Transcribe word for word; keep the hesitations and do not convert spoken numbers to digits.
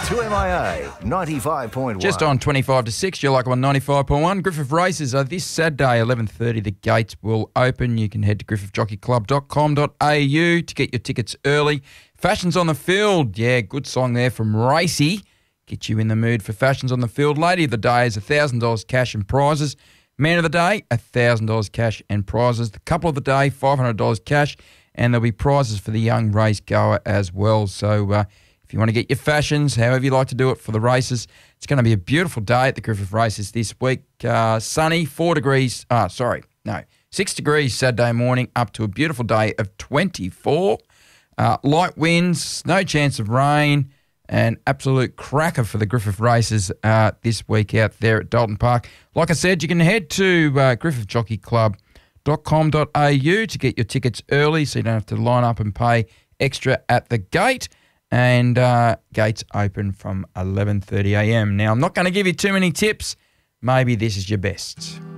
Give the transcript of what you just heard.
two M I A ninety-five point one. Just on twenty-five to six, you're like on ninety-five point one. Griffith races are this Saturday, eleven thirty. The gates will open. You can head to griffith jockey club dot com dot a u to get your tickets early. Fashions on the Field. Yeah, good song there from Racy. Get you in the mood for Fashions on the Field. Lady of the Day is one thousand dollars cash and prizes. Man of the Day, one thousand dollars cash and prizes. The Couple of the Day, five hundred dollars cash. And there'll be prizes for the young race goer as well. So uh, if you want to get your fashions, however you like to do it for the races, it's going to be a beautiful day at the Griffith races this week. Uh, sunny, four degrees. Ah, sorry, no, six degrees Saturday morning, up to a beautiful day of twenty-four. Uh, light winds, no chance of rain, and absolute cracker for the Griffith races uh, this week out there at Dalton Park. Like I said, you can head to uh, griffith jockey club dot com dot a u to get your tickets early so you don't have to line up and pay extra at the gate. And uh, gates open from eleven thirty a m. Now, I'm not going to give you too many tips. Maybe this is your best.